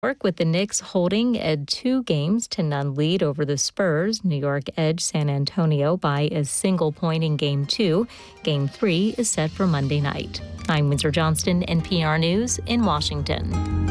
York, with the Knicks holding a 2-0 lead over the Spurs. New York edged San Antonio by a single point in Game 2. Game 3 is set for Monday night. I'm Windsor Johnston, NPR News in Washington.